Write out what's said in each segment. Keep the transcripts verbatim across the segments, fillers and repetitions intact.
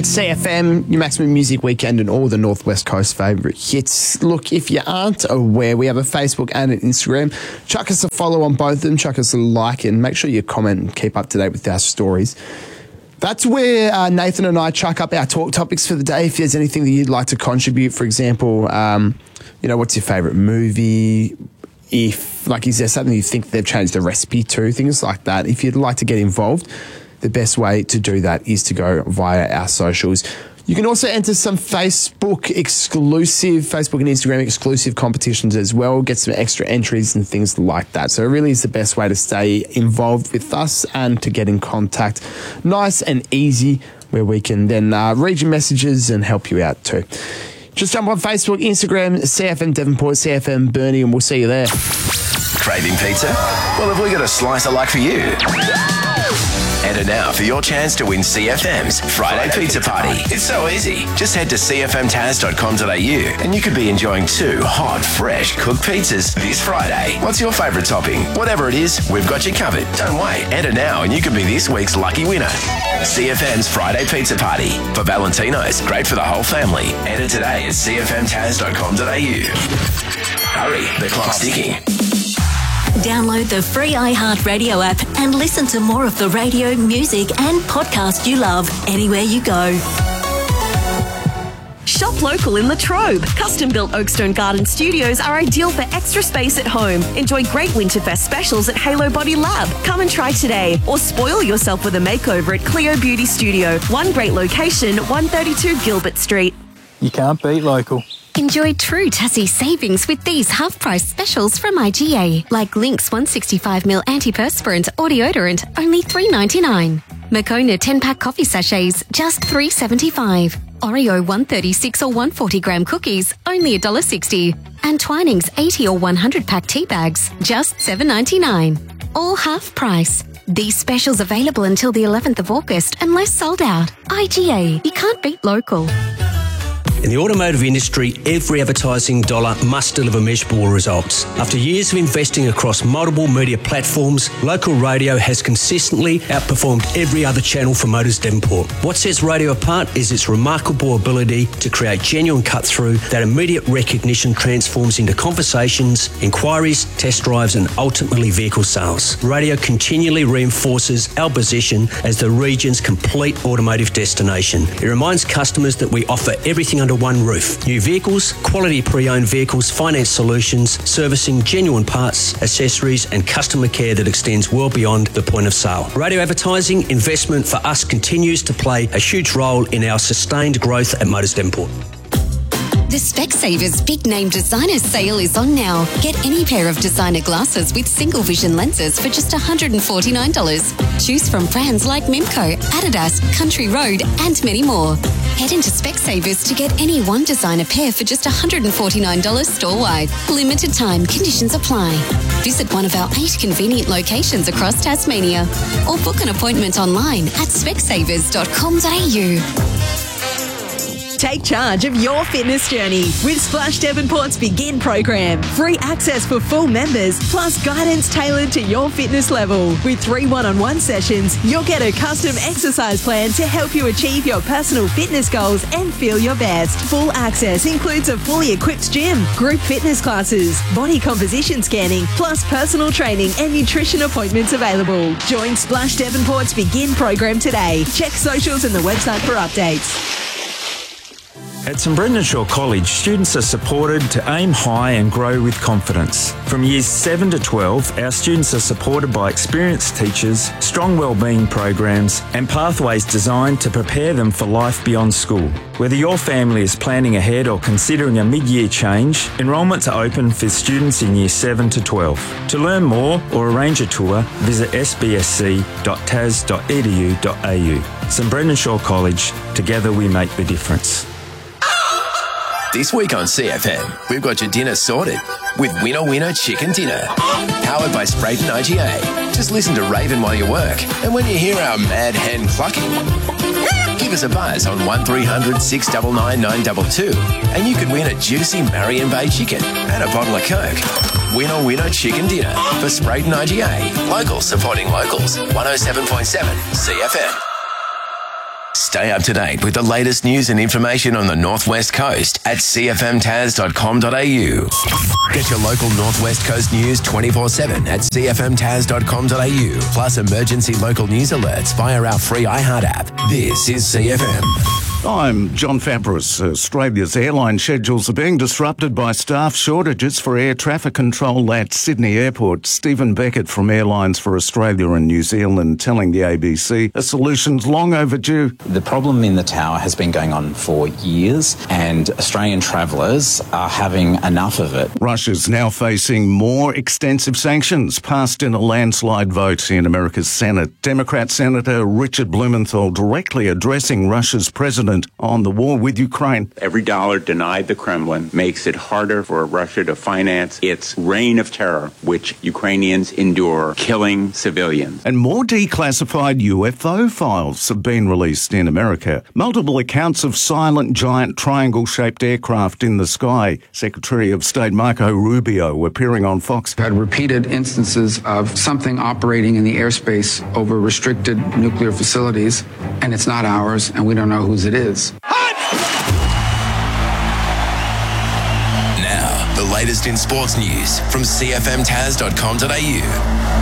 C F M, your maximum music weekend and all the Northwest Coast favourite hits. Look, if you aren't aware, we have a Facebook and an Instagram. Chuck us a follow on both of them, chuck us a like, and make sure you comment and keep up to date with our stories. That's where uh, Nathan and I chuck up our talk topics for the day. If there's anything that you'd like to contribute, for example, um, you know, what's your favourite movie? If, like, is there something you think they've changed the recipe to? Things like that. If you'd like to get involved, the best way to do that is to go via our socials. You can also enter some Facebook exclusive, Facebook and Instagram exclusive competitions as well, get some extra entries and things like that. So it really is the best way to stay involved with us and to get in contact. Nice and easy, where we can then uh, read your messages and help you out too. Just jump on Facebook, Instagram, C F M Devonport, C F M Burnie, and we'll see you there. Craving pizza? Well, have we got a slice I like for you? Enter now for your chance to win C F M's Friday, Friday Pizza, Pizza Party. Party. It's so easy. Just head to c f m taz dot com dot a u and you could be enjoying two hot, fresh cooked pizzas this Friday. What's your favourite topping? Whatever it is, we've got you covered. Don't wait. Enter now and you could be this week's lucky winner. C F M's Friday Pizza Party. For Valentino's, great for the whole family. Enter today at c f m taz dot com dot a u. Hurry, the clock's ticking. Download the free iHeartRadio app and listen to more of the radio, music and podcast you love anywhere you go. Shop local in Latrobe. Custom-built Oakstone Garden Studios are ideal for extra space at home. Enjoy great Winterfest specials at Halo Body Lab. Come and try today. Or spoil yourself with a makeover at Cleo Beauty Studio. One great location, one thirty-two Gilbert Street. You can't beat local. Enjoy true Tassie savings with these half-price specials from I G A, like Lynx one sixty-five milliliter antiperspirant or deodorant, only three ninety-nine. Moccona ten-pack coffee sachets, just three seventy-five. Oreo one thirty-six or one forty gram cookies, only one dollar sixty. And Twinings eighty or one hundred pack tea bags, just seven ninety-nine. All half price. These specials available until the eleventh of August unless sold out. I G A, you can't beat local. In the automotive industry, every advertising dollar must deliver measurable results. After years of investing across multiple media platforms, local radio has consistently outperformed every other channel for Motors Devonport. What sets radio apart is its remarkable ability to create genuine cut-through that immediate recognition transforms into conversations, inquiries, test drives and ultimately vehicle sales. Radio continually reinforces our position as the region's complete automotive destination. It reminds customers that we offer everything under one roof. New vehicles, quality pre-owned vehicles, finance solutions, servicing, genuine parts, accessories and customer care that extends well beyond the point of sale. Radio advertising investment for us continues to play a huge role in our sustained growth at Motors Devonport. The Specsavers Big Name Designer Sale is on now. Get any pair of designer glasses with single vision lenses for just one hundred forty-nine dollars. Choose from brands like Mimco, Adidas, Country Road and many more. Head into Specsavers to get any one designer pair for just one hundred forty-nine dollars store-wide. Limited time, conditions apply. Visit one of our eight convenient locations across Tasmania or book an appointment online at specsavers dot com dot a u. Take charge of your fitness journey with Splash Devonport's Begin program. Free access for full members, plus guidance tailored to your fitness level. With three one-on-one sessions, you'll get a custom exercise plan to help you achieve your personal fitness goals and feel your best. Full access includes a fully equipped gym, group fitness classes, body composition scanning, plus personal training and nutrition appointments available. Join Splash Devonport's Begin program today. Check socials and the website for updates. At St Brendan Shaw College, students are supported to aim high and grow with confidence. From years seven to twelve, our students are supported by experienced teachers, strong wellbeing programs and pathways designed to prepare them for life beyond school. Whether your family is planning ahead or considering a mid-year change, enrolments are open for students in years seven to twelve. To learn more or arrange a tour, visit s b s c dot tas dot e d u dot a u. St Brendan Shaw College, together we make the difference. This week on C F M, we've got your dinner sorted with Winner Winner Chicken Dinner. Powered by Sprayton I G A. Just listen to Raven while you work. And when you hear our mad hen clucking, give us a buzz on one three hundred six nine nine nine two two and you could win a juicy Marion Bay chicken and a bottle of Coke. Winner Winner Chicken Dinner for Sprayton I G A. Locals supporting locals. one oh seven point seven C F M. Stay up to date with the latest news and information on the Northwest Coast at c f m tas dot com dot a u. Get your local Northwest Coast news twenty-four seven at c f m tas dot com dot a u, plus emergency local news alerts via our free iHeart app. This is C F M. I'm John Fabris. Australia's airline schedules are being disrupted by staff shortages for air traffic control at Sydney Airport. Stephen Beckett from Airlines for Australia and New Zealand telling the A B C a solution's long overdue. The problem in the tower has been going on for years, and Australian travellers are having enough of it. Russia's now facing more extensive sanctions passed in a landslide vote in America's Senate. Democrat Senator Richard Blumenthal directly addressing Russia's president on the war with Ukraine. Every dollar denied the Kremlin makes it harder for Russia to finance its reign of terror, which Ukrainians endure, killing civilians. And more declassified U F O files have been released in America. Multiple accounts of silent giant triangle-shaped aircraft in the sky. Secretary of State Marco Rubio appearing on Fox. Had repeated instances of something operating in the airspace over restricted nuclear facilities, and it's not ours, and we don't know whose it is. Is. Now, the latest in sports news from c f m tas dot com dot a u.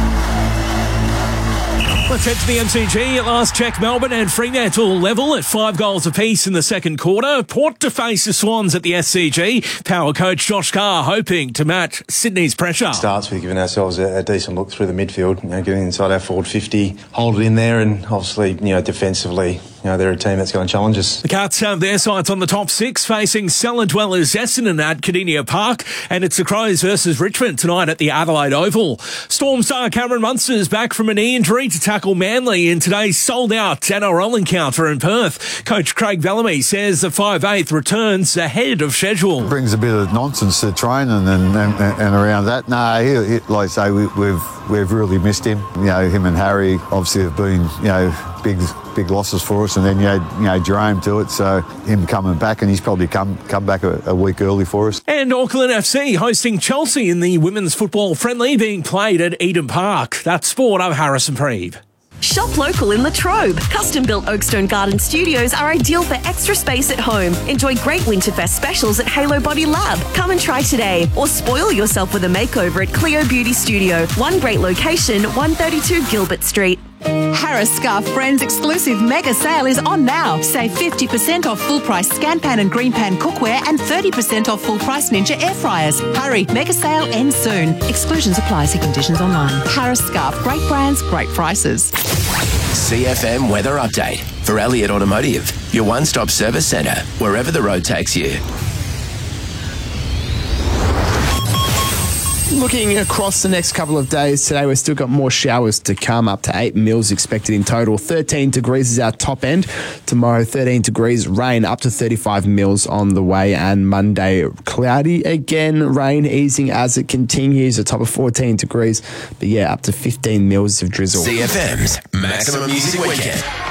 Let's head to the M C G. At last check, Melbourne and Fremantle level at five goals apiece in the second quarter. Port to face the Swans at the S C G. Power coach Josh Carr hoping to match Sydney's pressure. Starts with giving ourselves a, a decent look through the midfield, you know, getting inside our forward fifty, hold it in there, and obviously, you know, defensively, you know, they're a team that's going to challenge us. The Cats have their sights on the top six, facing cellar dwellers Essendon at Cardinia Park, and it's the Crows versus Richmond tonight at the Adelaide Oval. Storm star Cameron Munster's back from a knee injury to tackle Manly in today's sold-out N R L encounter in Perth. Coach Craig Bellamy says the five eighth returns ahead of schedule. Brings a bit of nonsense to training and, and, and around that. No, he, he, like I say, we, we've we've really missed him. You know, him and Harry obviously have been, you know, big big losses for us, and then you had, you know, Jerome to it, so him coming back, and he's probably come come back a, a week early for us. And Auckland F C hosting Chelsea in the women's football friendly being played at Eden Park. That's sport. I'm Harrison Preeve. Shop local in Latrobe. Custom-built Oakstone Garden Studios are ideal for extra space at home. Enjoy great Winterfest specials at Halo Body Lab. Come and try today, or spoil yourself with a makeover at Cleo Beauty Studio. One great location, one thirty-two Gilbert Street. Harris Scarf Friends exclusive mega sale is on now. Save fifty percent off full price Scan Pan and Green Pan cookware and thirty percent off full price Ninja air fryers. Hurry, mega sale ends soon. Exclusions apply. See conditions online. Harris Scarf, great brands, great prices. C F M weather update for Elliott Automotive, your one-stop service centre, wherever the road takes you. Looking across the next couple of days today, we've still got more showers to come, up to eight mils expected in total. thirteen degrees is our top end. Tomorrow, thirteen degrees, rain up to thirty-five mils on the way, and Monday, cloudy again, rain easing as it continues, a top of fourteen degrees, but yeah, up to fifteen mils of drizzle. C F M's Maximum Music Weekend.